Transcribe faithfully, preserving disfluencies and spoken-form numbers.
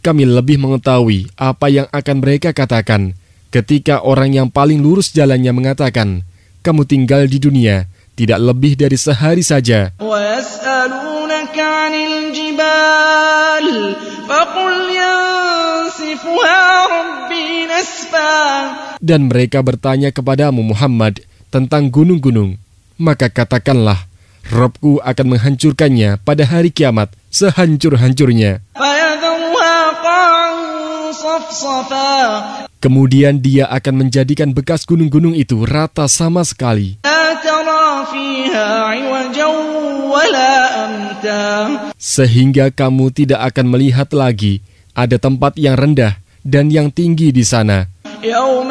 kami lebih mengetahui apa yang akan mereka katakan ketika orang yang paling lurus jalannya mengatakan, kamu tinggal di dunia tidak lebih dari sehari saja. Dan mereka bertanya kepadamu Muhammad tentang gunung-gunung. Maka katakanlah, Rabbku akan menghancurkannya pada hari kiamat sehancur-hancurnya. Kemudian dia akan menjadikan bekas gunung-gunung itu rata sama sekali. Sehingga kamu tidak akan melihat lagi ada tempat yang rendah dan yang tinggi di sana.